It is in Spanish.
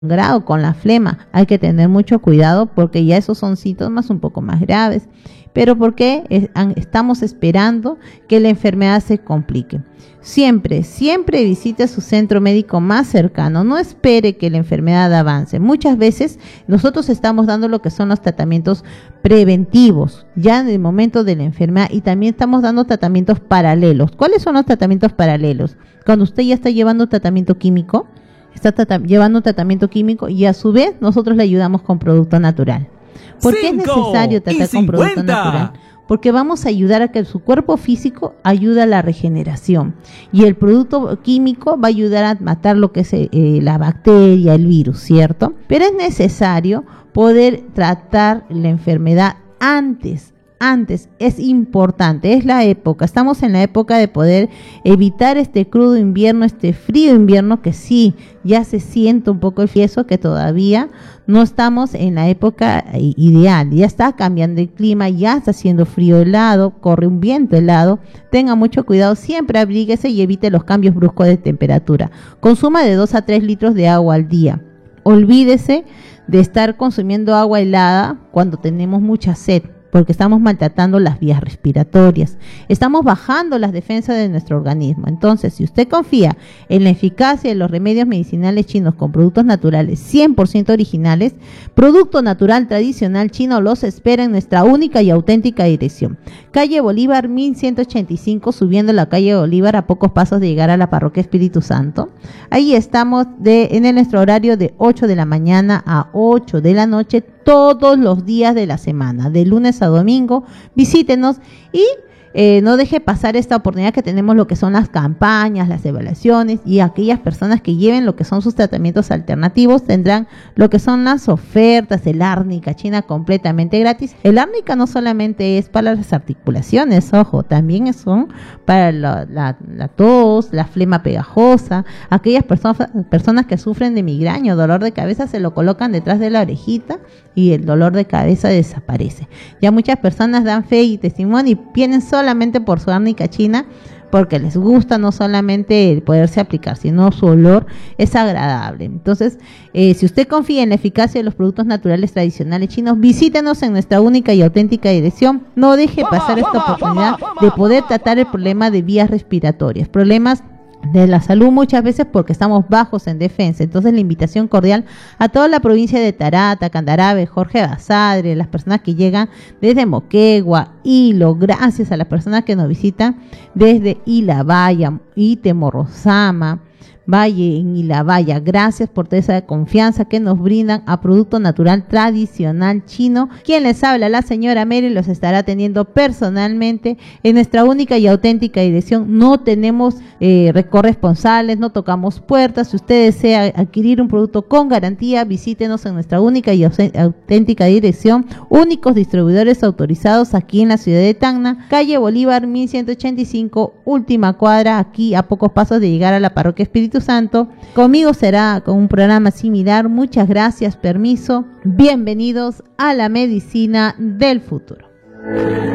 grado con la flema, hay que tener mucho cuidado porque ya esos son síntomas un poco más graves. Pero ¿por qué estamos esperando que la enfermedad se complique? Siempre visite su centro médico más cercano, no espere que la enfermedad avance. Muchas veces nosotros estamos dando lo que son los tratamientos preventivos, ya en el momento de la enfermedad, y también estamos dando tratamientos paralelos. ¿Cuáles son los tratamientos paralelos? Cuando usted ya está llevando tratamiento químico, llevando tratamiento químico y a su vez nosotros le ayudamos con producto natural. ¿Por qué es necesario tratar con producto natural? Porque vamos a ayudar a que su cuerpo físico ayude a la regeneración y el producto químico va a ayudar a matar lo que es la bacteria, el virus, ¿cierto? Pero es necesario poder tratar la enfermedad antes, es importante, es la época, estamos en la época de poder evitar este crudo invierno, este frío invierno que sí, ya se siente un poco el fieso, que todavía no estamos en la época ideal, ya está cambiando el clima, ya está haciendo frío helado, corre un viento helado, tenga mucho cuidado, siempre abríguese y evite los cambios bruscos de temperatura, consuma de 2 a 3 litros de agua al día, olvídese de estar consumiendo agua helada cuando tenemos mucha sed, porque estamos maltratando las vías respiratorias, estamos bajando las defensas de nuestro organismo. Entonces, si usted confía en la eficacia de los remedios medicinales chinos con productos naturales 100% originales, Producto Natural Tradicional Chino los espera en nuestra única y auténtica dirección. Calle Bolívar 1185, subiendo la calle Bolívar a pocos pasos de llegar a la Parroquia Espíritu Santo. Ahí estamos en nuestro horario de 8 de la mañana a 8 de la noche, todos los días de la semana, de lunes a domingo. Visítenos y no deje pasar esta oportunidad que tenemos lo que son las campañas, las evaluaciones, y aquellas personas que lleven lo que son sus tratamientos alternativos tendrán lo que son las ofertas, el árnica china completamente gratis. El árnica no solamente es para las articulaciones, ojo, también son para la tos, la flema pegajosa, aquellas personas que sufren de migraña o dolor de cabeza, se lo colocan detrás de la orejita y el dolor de cabeza desaparece. Ya muchas personas dan fe y testimonio y vienen solamente por su árnica china porque les gusta no solamente el poderse aplicar, sino su olor es agradable. Entonces, si usted confía en la eficacia de los productos naturales tradicionales chinos, visítenos en nuestra única y auténtica dirección. No deje pasar esta oportunidad de poder tratar el problema de vías respiratorias, problemas de la salud muchas veces porque estamos bajos en defensa. Entonces la invitación cordial a toda la provincia de Tarata, Candarave, Jorge Basadre, las personas que llegan desde Moquegua, Hilo, gracias a las personas que nos visitan desde Ilabaya, Itemorrosama, Valle en Ilabaya, gracias por toda esa confianza que nos brindan a Producto Natural Tradicional Chino. Quien les habla, la señora Mary, los estará atendiendo personalmente en nuestra única y auténtica dirección. No tenemos corresponsales, no tocamos puertas. Si usted desea adquirir un producto con garantía, visítenos en nuestra única y auténtica dirección, únicos distribuidores autorizados aquí en la ciudad de Tacna, calle Bolívar 1185, última cuadra, aquí a pocos pasos de llegar a la Parroquia Espíritu Santo. Conmigo será con un programa similar. Muchas gracias, permiso. Bienvenidos a la medicina del futuro.